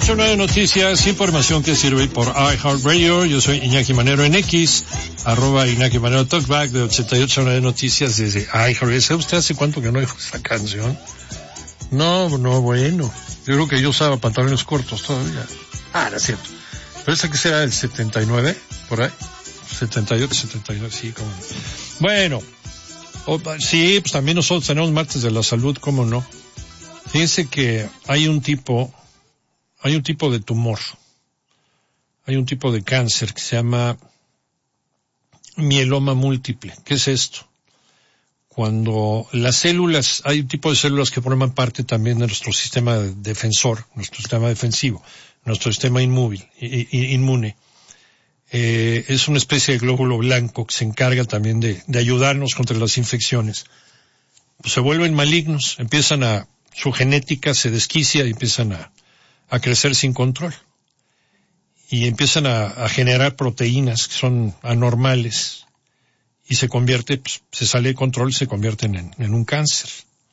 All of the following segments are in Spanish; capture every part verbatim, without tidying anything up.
ochenta y nueve Noticias, información que sirve por iHeartRadio. Yo soy Iñaki Manero en X, arroba Iñaki Manero Talkback de ochenta y ocho nueve Noticias desde iHeartRadio. ¿Sabe usted hace cuánto que no dijo esta canción? No, no, bueno. Yo creo que yo usaba pantalones cortos todavía. Ah, no es cierto. Pero esa que será el setenta y nueve, por ahí. setenta y ocho, setenta y nueve, sí, como. Bueno. Oh, sí, pues también nosotros tenemos martes de la salud, ¿cómo no? Fíjense que hay un tipo, hay un tipo de tumor, hay un tipo de cáncer que se llama mieloma múltiple. ¿Qué es esto? Cuando las células, hay un tipo de células que forman parte también de nuestro sistema defensor, nuestro sistema defensivo, nuestro sistema inmóvil, inmune. Eh, es una especie de glóbulo blanco que se encarga también de, de ayudarnos contra las infecciones. Pues se vuelven malignos, empiezan a, su genética se desquicia y empiezan a, a crecer sin control. Y empiezan a, a generar proteínas que son anormales y se convierte, pues, se sale de control y se convierten en, en un cáncer.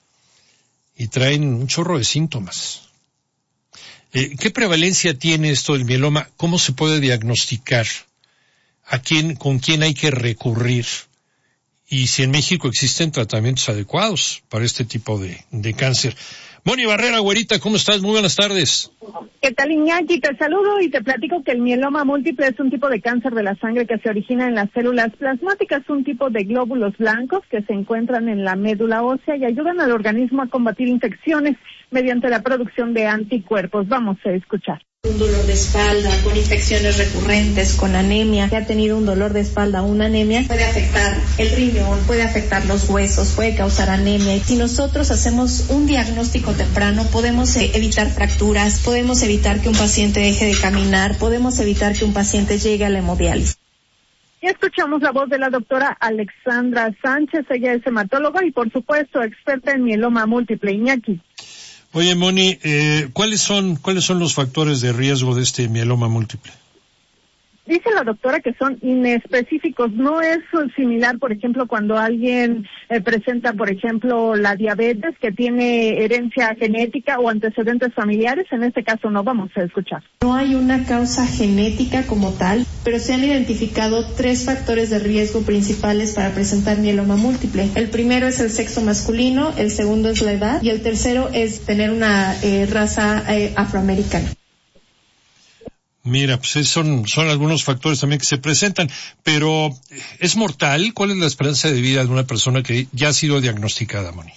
Y traen un chorro de síntomas. Eh, ¿Qué prevalencia tiene esto del mieloma? ¿Cómo se puede diagnosticar? ¿A quién, con quién hay que recurrir? Y si en México existen tratamientos adecuados para este tipo de, de cáncer. Moni Barrera, güerita, ¿cómo estás? Muy buenas tardes. ¿Qué tal, Iñaki? Te saludo y te platico que el mieloma múltiple es un tipo de cáncer de la sangre que se origina en las células plasmáticas, un tipo de glóbulos blancos que se encuentran en la médula ósea y ayudan al organismo a combatir infecciones mediante la producción de anticuerpos. Vamos a escuchar. Un dolor de espalda, con infecciones recurrentes, con anemia, que ha tenido un dolor de espalda o una anemia, puede afectar el riñón, puede afectar los huesos, puede causar anemia. Y si nosotros hacemos un diagnóstico temprano, podemos evitar fracturas, podemos evitar que un paciente deje de caminar, podemos evitar que un paciente llegue a la hemodiálisis. Y escuchamos la voz de la doctora Alexandra Sánchez, ella es hematóloga y por supuesto experta en mieloma múltiple. Iñaki. Oye, Moni, eh, ¿cuáles son, cuáles son los factores de riesgo de este mieloma múltiple? Dice la doctora que son inespecíficos, no es similar, por ejemplo, cuando alguien eh, presenta, por ejemplo, la diabetes, que tiene herencia genética o antecedentes familiares, en este caso no. Vamos a escuchar. No hay una causa genética como tal, pero se han identificado tres factores de riesgo principales para presentar mieloma múltiple. El primero es el sexo masculino, el segundo es la edad y el tercero es tener una eh, raza eh, afroamericana. Mira, pues son, son algunos factores también que se presentan, pero ¿es mortal? ¿Cuál es la esperanza de vida de una persona que ya ha sido diagnosticada, Moni?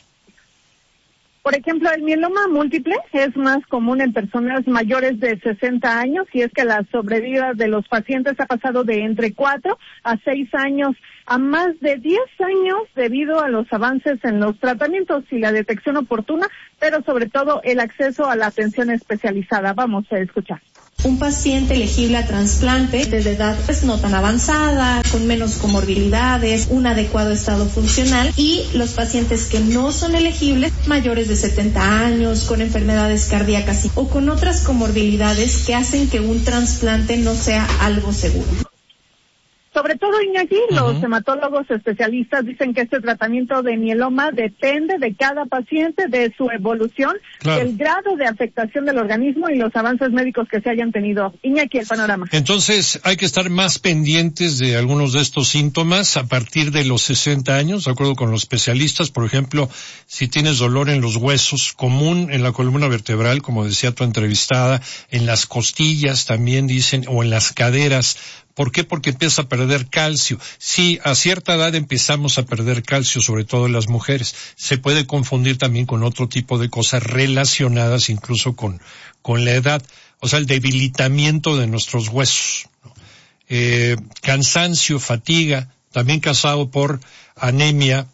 Por ejemplo, el mieloma múltiple es más común en personas mayores de sesenta años y es que la sobrevida de los pacientes ha pasado de entre cuatro a seis años a más de diez años debido a los avances en los tratamientos y la detección oportuna, pero sobre todo el acceso a la atención especializada. Vamos a escuchar. Un paciente elegible a trasplante desde edad pues, no tan avanzada, con menos comorbilidades, un adecuado estado funcional y los pacientes que no son elegibles, mayores de setenta años, con enfermedades cardíacas o con otras comorbilidades que hacen que un trasplante no sea algo seguro. Sobre todo, Iñaki, uh-huh. los hematólogos especialistas dicen que este tratamiento de mieloma depende de cada paciente, de su evolución, claro. del grado de afectación del organismo y los avances médicos que se hayan tenido. Iñaki, el panorama. Entonces, hay que estar más pendientes de algunos de estos síntomas a partir de los sesenta años, de acuerdo con los especialistas. Por ejemplo, si tienes dolor en los huesos, común en la columna vertebral, como decía tu entrevistada, en las costillas también dicen, o en las caderas. ¿Por qué? Porque empieza a perder calcio. Sí, a cierta edad empezamos a perder calcio, sobre todo en las mujeres. Se puede confundir también con otro tipo de cosas relacionadas incluso con, con la edad. O sea, el debilitamiento de nuestros huesos. Eh, cansancio, fatiga, también causado por anemia,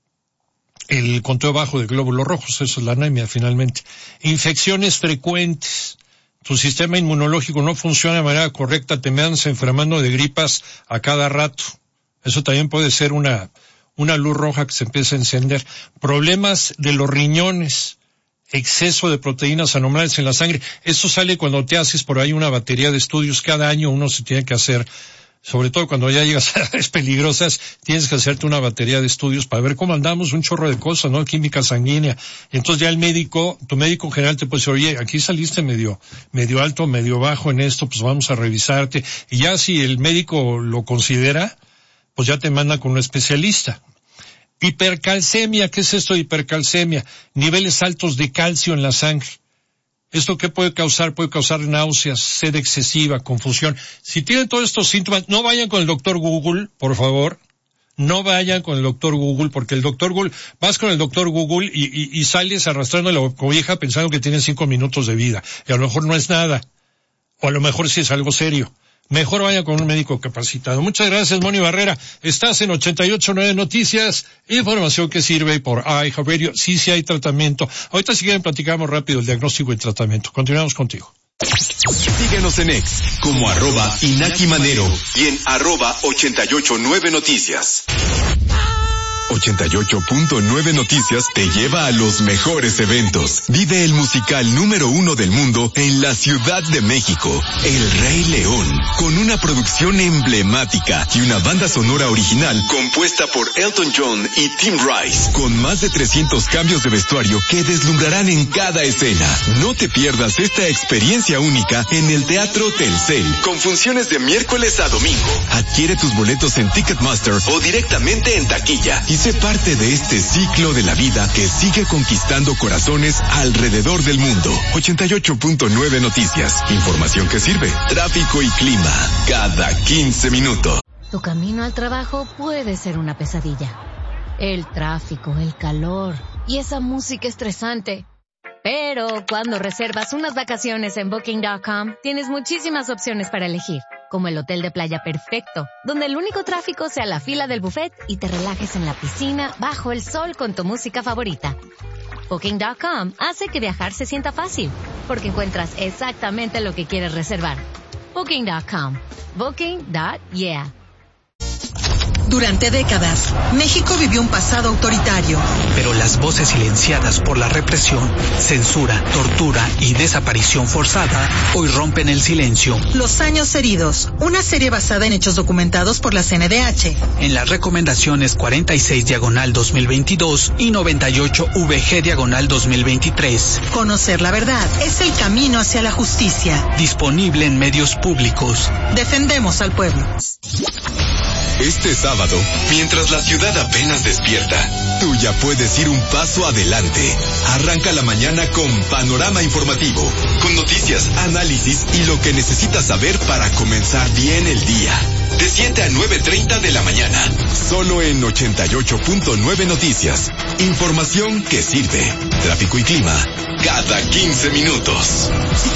el conteo bajo de glóbulos rojos, eso es la anemia finalmente. Infecciones frecuentes. Tu sistema inmunológico no funciona de manera correcta, te me andas enfermando de gripas a cada rato. Eso también puede ser una, una luz roja que se empieza a encender. Problemas de los riñones, exceso de proteínas anormales en la sangre. Eso sale cuando te haces por ahí una batería de estudios. Cada año uno se tiene que hacer sobre todo cuando ya llegas a áreas peligrosas, tienes que hacerte una batería de estudios para ver cómo andamos, un chorro de cosas, ¿no? Química sanguínea. Entonces ya el médico, tu médico general te puede decir, oye, aquí saliste medio, medio alto, medio bajo en esto, pues vamos a revisarte. Y ya si el médico lo considera, pues ya te manda con un especialista. Hipercalcemia, ¿qué es esto de hipercalcemia? Niveles altos de calcio en la sangre. ¿Esto qué puede causar? Puede causar náuseas, sed excesiva, confusión. Si tienen todos estos síntomas, no vayan con el doctor Google, por favor. No vayan con el doctor Google, porque el doctor Google, vas con el doctor Google y, y, y sales arrastrando la cobija pensando que tienes cinco minutos de vida. Y a lo mejor no es nada. O a lo mejor sí es algo serio. Mejor vaya con un médico capacitado. Muchas gracias, Moni Barrera. Estás en ochenta y ocho punto nueve Noticias, información que sirve por iHeartRadio. Sí, sí hay tratamiento. Ahorita si quieren platicamos rápido el diagnóstico y tratamiento. Continuamos contigo. Síguenos en X como arroba Inaki Manero y en arroba ochenta y ocho punto nueve Noticias. ochenta y ocho punto nueve Noticias te lleva a los mejores eventos. Vive el musical número uno del mundo en la Ciudad de México, El Rey León, con una producción emblemática y una banda sonora original compuesta por Elton John y Tim Rice, con más de trescientos cambios de vestuario que deslumbrarán en cada escena. No te pierdas esta experiencia única en el Teatro Telcel, con funciones de miércoles a domingo. Adquiere tus boletos en Ticketmaster o directamente en taquilla y sé parte de este ciclo de la vida que sigue conquistando corazones alrededor del mundo. ochenta y ocho punto nueve Noticias. Información que sirve. Tráfico y clima. Cada quince minutos. Tu camino al trabajo puede ser una pesadilla. El tráfico, el calor y esa música estresante. Pero cuando reservas unas vacaciones en Booking punto com, tienes muchísimas opciones para elegir. Como el hotel de playa perfecto, donde el único tráfico sea la fila del buffet y te relajes en la piscina bajo el sol con tu música favorita. Booking punto com hace que viajar se sienta fácil, porque encuentras exactamente lo que quieres reservar. Booking punto com. Booking punto yeah. Durante décadas, México vivió un pasado autoritario. Pero las voces silenciadas por la represión, censura, tortura y desaparición forzada hoy rompen el silencio. Los años heridos, una serie basada en hechos documentados por la C N D H. En las recomendaciones cuarenta y seis diagonal dos mil veintidós y noventa y ocho V G diagonal dos mil veintitrés. Conocer la verdad es el camino hacia la justicia. Disponible en medios públicos. Defendemos al pueblo. Este sábado, mientras la ciudad apenas despierta, tú ya puedes ir un paso adelante. Arranca la mañana con Panorama Informativo, con noticias, análisis y lo que necesitas saber para comenzar bien el día. De siete a nueve treinta de la mañana, solo en ochenta y ocho punto nueve Noticias. Información que sirve. Tráfico y clima, cada quince minutos.